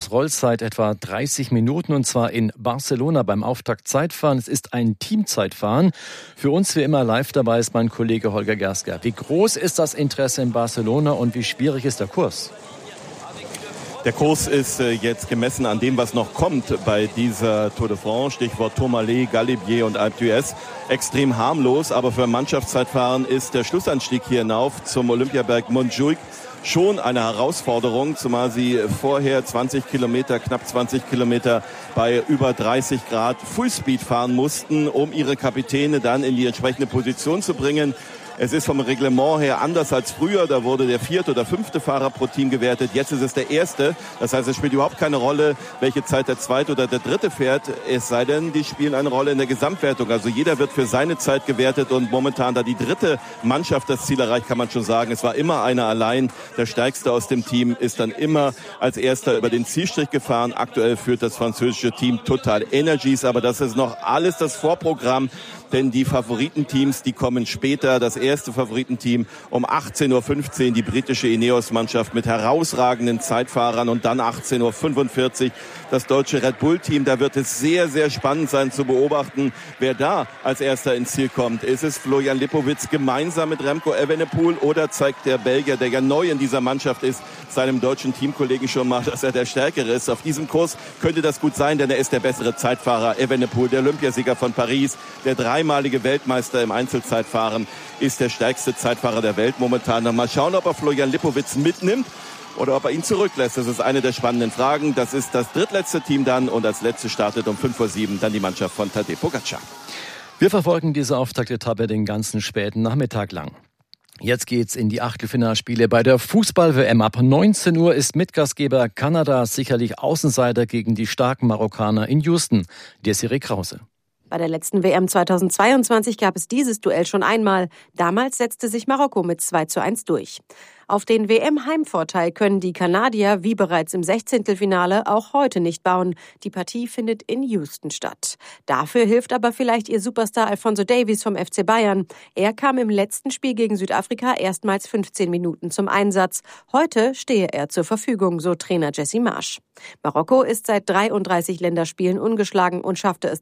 Rollzeit etwa 30 Minuten und zwar in Barcelona beim Auftaktzeitfahren. Es ist ein Teamzeitfahren. Für uns wie immer live dabei ist mein Kollege Holger Gersker. Wie groß ist das Interesse in Barcelona und wie schwierig ist der Kurs? Der Kurs ist jetzt gemessen an dem, was noch kommt bei dieser Tour de France, Stichwort Tourmalet, Galibier und Alpe d'Huez, extrem harmlos. Aber für Mannschaftszeitfahren ist der Schlussanstieg hier hinauf zum Olympiaberg Montjuic schon eine Herausforderung, zumal sie vorher 20 Kilometer, knapp 20 Kilometer bei über 30 Grad Fullspeed fahren mussten, um ihre Kapitäne dann in die entsprechende Position zu bringen. Es ist vom Reglement her anders als früher. Da wurde der 4. oder 5. Fahrer pro Team gewertet. Jetzt ist es der 1. Das heißt, es spielt überhaupt keine Rolle, welche Zeit der 2. oder der 3. fährt. Es sei denn, die spielen eine Rolle in der Gesamtwertung. Also jeder wird für seine Zeit gewertet. Und momentan, da die 3. Mannschaft das Ziel erreicht, kann man schon sagen, es war immer einer allein. Der Stärkste aus dem Team ist dann immer als Erster über den Zielstrich gefahren. Aktuell führt das französische Team Total Energies. Aber das ist noch alles das Vorprogramm. Denn die Favoritenteams, die kommen später. Das erste Favoritenteam um 18.15 Uhr, die britische Ineos-Mannschaft mit herausragenden Zeitfahrern. Und dann 18.45 Uhr das deutsche Red Bull-Team. Da wird es sehr, sehr spannend sein zu beobachten, wer da als Erster ins Ziel kommt. Ist es Florian Lipowitz gemeinsam mit Remco Evenepoel oder zeigt der Belgier, der ja neu in dieser Mannschaft ist, seinem deutschen Teamkollegen schon mal, dass er der Stärkere ist? Auf diesem Kurs könnte das gut sein, denn er ist der bessere Zeitfahrer. Evenepoel, der Olympiasieger von Paris, der dreimalige Weltmeister im Einzelzeitfahren, ist der stärkste Zeitfahrer der Welt momentan. Mal schauen, ob er Florian Lipowitz mitnimmt oder ob er ihn zurücklässt. Das ist eine der spannenden Fragen. Das ist das drittletzte Team dann und als letztes startet um 5:07 Uhr dann die Mannschaft von Tadej Pogačar. Wir verfolgen diese Auftaktetappe den ganzen späten Nachmittag lang. Jetzt geht's in die Achtelfinalspiele bei der Fußball-WM. Ab 19 Uhr ist Mitgastgeber Kanada sicherlich Außenseiter gegen die starken Marokkaner in Houston. Desiree Krause. Bei der letzten WM 2022 gab es dieses Duell schon einmal. Damals setzte sich Marokko mit 2:1 durch. Auf den WM-Heimvorteil können die Kanadier wie bereits im 16. auch heute nicht bauen. Die Partie findet in Houston statt. Dafür hilft aber vielleicht ihr Superstar Alphonso Davies vom FC Bayern. Er kam im letzten Spiel gegen Südafrika erstmals 15 Minuten zum Einsatz. Heute stehe er zur Verfügung, so Trainer Jesse Marsch. Marokko ist seit 33 Länderspielen ungeschlagen und schaffte es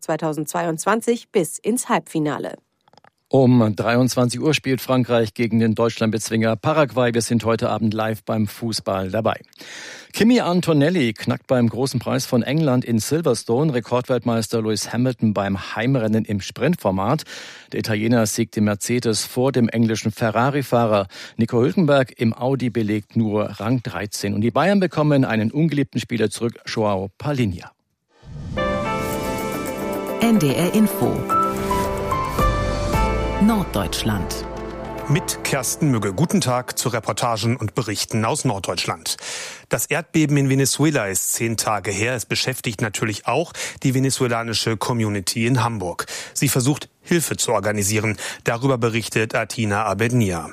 2022 bis ins Halbfinale. Um 23 Uhr spielt Frankreich gegen den Deutschlandbezwinger Paraguay. Wir sind heute Abend live beim Fußball dabei. Kimi Antonelli knackt beim großen Preis von England in Silverstone Rekordweltmeister Lewis Hamilton beim Heimrennen im Sprintformat. Der Italiener siegt im Mercedes vor dem englischen Ferrari-Fahrer. Nico Hülkenberg im Audi belegt nur Rang 13. Und die Bayern bekommen einen ungeliebten Spieler zurück, Joao Palhinha. NDR Info Norddeutschland. Mit Kersten Mügge. Guten Tag zu Reportagen und Berichten aus Norddeutschland. Das Erdbeben in Venezuela ist 10 Tage her. Es beschäftigt natürlich auch die venezuelanische Community in Hamburg. Sie versucht, Hilfe zu organisieren. Darüber berichtet Atina Abednia.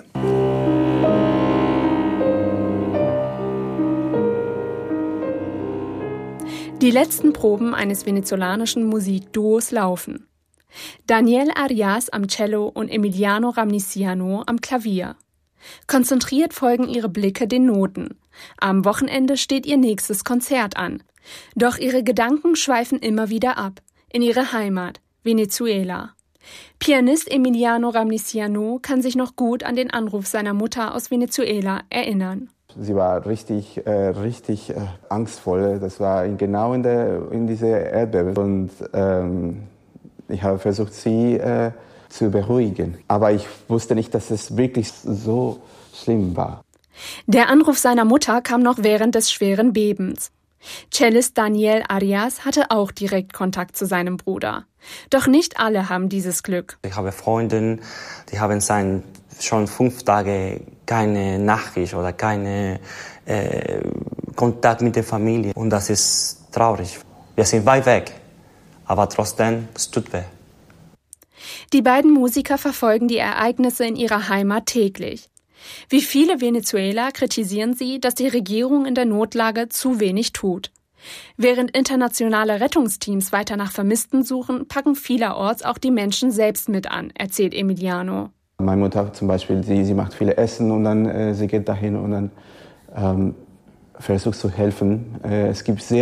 Die letzten Proben eines venezolanischen Musikduos laufen. Daniel Arias am Cello und Emiliano Ramniciano am Klavier. Konzentriert folgen ihre Blicke den Noten. Am Wochenende steht ihr nächstes Konzert an. Doch ihre Gedanken schweifen immer wieder ab. In ihre Heimat, Venezuela. Pianist Emiliano Ramniciano kann sich noch gut an den Anruf seiner Mutter aus Venezuela erinnern. Sie war richtig angstvoll. Das war genau in dieser Erdbeben. Und ich habe versucht, sie zu beruhigen. Aber ich wusste nicht, dass es wirklich so schlimm war. Der Anruf seiner Mutter kam noch während des schweren Bebens. Cellist Daniel Arias hatte auch direkt Kontakt zu seinem Bruder. Doch nicht alle haben dieses Glück. Ich habe Freunde, die haben schon 5 Tage keine Nachricht oder keine Kontakt mit der Familie. Und das ist traurig. Wir sind weit weg. Aber trotzdem, es tut weh. Die beiden Musiker verfolgen die Ereignisse in ihrer Heimat täglich. Wie viele Venezueler kritisieren sie, dass die Regierung in der Notlage zu wenig tut. Während internationale Rettungsteams weiter nach Vermissten suchen, packen vielerorts auch die Menschen selbst mit an, erzählt Emiliano. Meine Mutter zum Beispiel, sie macht viele Essen und dann sie geht dahin und dann versucht zu helfen. Es gibt sehr